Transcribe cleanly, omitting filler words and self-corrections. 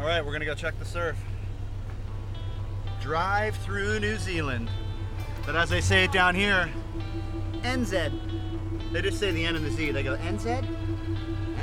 right, we're gonna go check the surf. Drive through New Zealand. But as they say it down here, NZ. They just say the N and the Z. They go NZ?